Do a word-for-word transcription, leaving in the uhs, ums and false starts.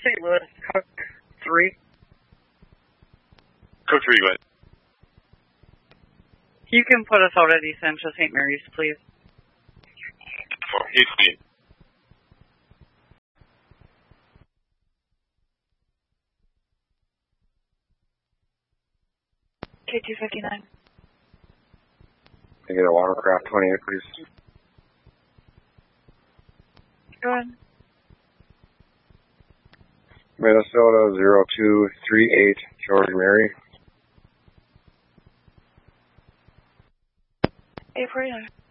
Saint Louis, Cook three. Cook three, go ahead. You can put us out at East Central Saint Mary's, please. For eight twenty. K two fifty-nine. Can I get a watercraft twenty-eight, please? Go ahead. Minnesota zero two three eight, George Mary. eight forty-nine.